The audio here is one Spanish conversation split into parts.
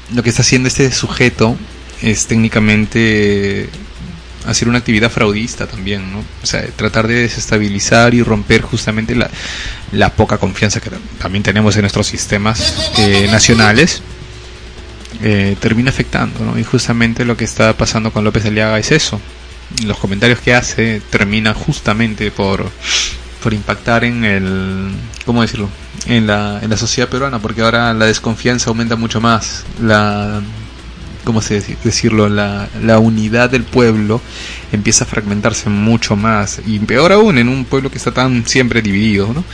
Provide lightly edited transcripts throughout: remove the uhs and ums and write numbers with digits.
lo que está haciendo este sujeto es técnicamente hacer una actividad fraudista también, ¿no? O sea, tratar de desestabilizar y romper justamente la poca confianza que también tenemos en nuestros sistemas nacionales, termina afectando, ¿no? Y justamente lo que está pasando con López Aliaga es eso. Los comentarios que hace terminan justamente por impactar en el, ¿cómo decirlo?, en la sociedad peruana, porque ahora la desconfianza aumenta mucho más, ¿cómo se decirlo?, la unidad del pueblo empieza a fragmentarse mucho más, y peor aún en un pueblo que está tan siempre dividido, ¿no?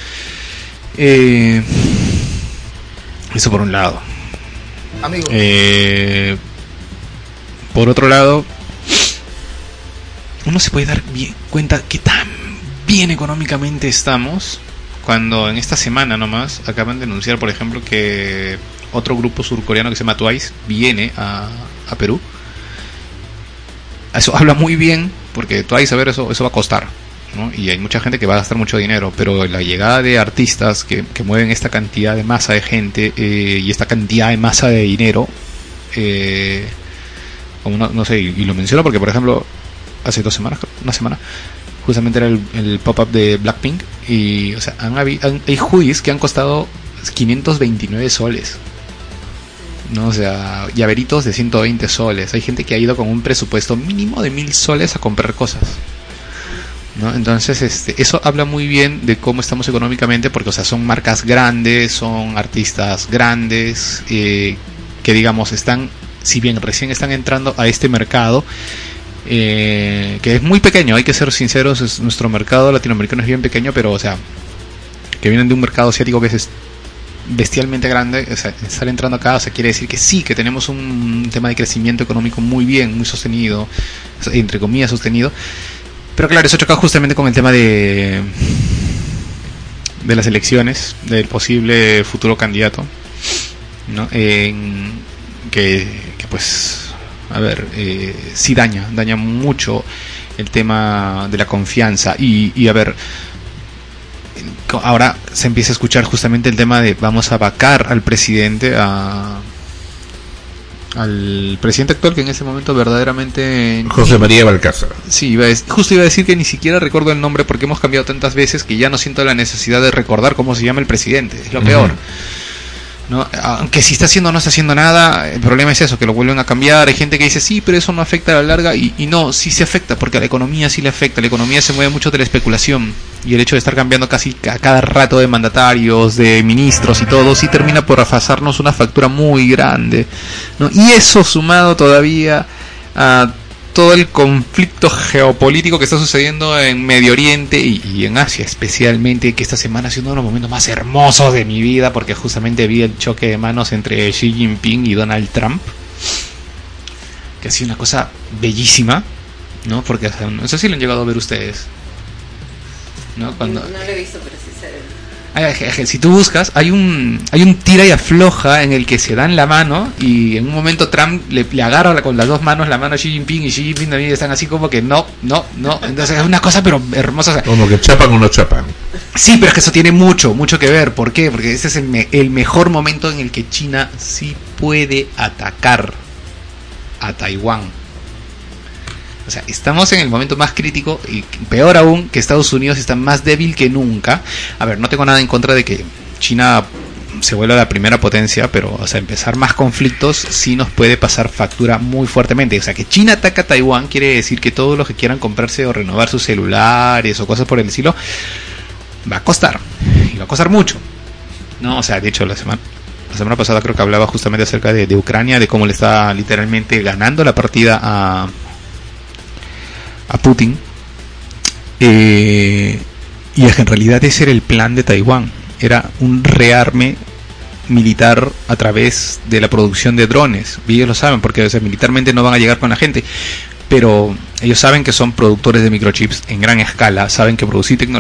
Eso por un lado. Amigo. Por otro lado, uno se puede dar cuenta que tan bien económicamente estamos cuando en esta semana nomás acaban de anunciar, por ejemplo, que otro grupo surcoreano que se llama Twice viene a Perú. Eso habla muy bien, porque Twice, a ver, eso va a costar, ¿no? Y hay mucha gente que va a gastar mucho dinero, pero la llegada de artistas que mueven esta cantidad de masa de gente y esta cantidad de masa de dinero, como no sé, y lo menciono porque, por ejemplo, hace una semana, justamente era el pop-up de Blackpink, y, o sea, hay hoodies que han costado 529 soles, ¿no? O sea, llaveritos de 120 soles. Hay gente que ha ido con un presupuesto mínimo de 1000 soles a comprar cosas, ¿no? Entonces, eso habla muy bien de cómo estamos económicamente, porque, o sea, son marcas grandes, son artistas grandes, que, digamos, están, si bien recién están entrando a este mercado, que es muy pequeño, hay que ser sinceros, nuestro mercado latinoamericano es bien pequeño, pero, o sea, que vienen de un mercado asiático que es bestialmente grande, o sea, estar entrando acá, o sea, quiere decir que sí, que tenemos un tema de crecimiento económico muy bien, muy sostenido, entre comillas sostenido, pero claro, eso choca justamente con el tema de las elecciones, del posible futuro candidato, ¿no? Que pues, a ver, sí daña mucho el tema de la confianza, y a ver, ahora se empieza a escuchar justamente el tema de vamos a vacar al presidente, al presidente actual, que en ese momento verdaderamente José María Balcázar. Sí, justo iba a decir que ni siquiera recuerdo el nombre, porque hemos cambiado tantas veces que ya no siento la necesidad de recordar cómo se llama el presidente, es lo peor, ¿no? Aunque si está haciendo o no está haciendo nada, el problema es eso, que lo vuelven a cambiar. Hay gente que dice sí, pero eso no afecta a la larga, y no, sí se afecta, porque a la economía sí le afecta. La economía se mueve mucho de la especulación, y el hecho de estar cambiando casi a cada rato de mandatarios, de ministros y todo, sí termina por pasarnos una factura muy grande, ¿no? Y eso sumado todavía a todo el conflicto geopolítico que está sucediendo en Medio Oriente y en Asia especialmente, que esta semana ha sido uno de los momentos más hermosos de mi vida, porque justamente vi el choque de manos entre Xi Jinping y Donald Trump, que ha sido una cosa bellísima, ¿no? Porque, o sea, no sé si lo han llegado a ver ustedes, ¿no? Cuando... No lo he visto, pero sí se ve. Si tú buscas, hay un tira y afloja en el que se dan la mano, y en un momento Trump le agarra con las dos manos la mano a Xi Jinping, y Xi Jinping también están así como que no, entonces es una cosa pero hermosa, o sea, como que chapan o no chapan. Sí, pero es que eso tiene mucho que ver. ¿Por qué? Porque este es el mejor momento en el que China sí puede atacar a Taiwán. O sea, estamos en el momento más crítico, y peor aún, que Estados Unidos está más débil que nunca. A ver, no tengo nada en contra de que China se vuelva la primera potencia, pero, o sea, empezar más conflictos sí nos puede pasar factura muy fuertemente. O sea, que China ataca a Taiwán quiere decir que todos los que quieran comprarse o renovar sus celulares o cosas por el estilo, va a costar, y va a costar mucho, ¿no? O sea, de hecho, la semana pasada creo que hablaba justamente acerca de Ucrania, de cómo le está literalmente ganando la partida a Putin, y en realidad ese era el plan de Taiwán, era un rearme militar a través de la producción de drones, y ellos lo saben, porque, o sea, militarmente no van a llegar con la gente, pero ellos saben que son productores de microchips en gran escala, saben que producir tecnología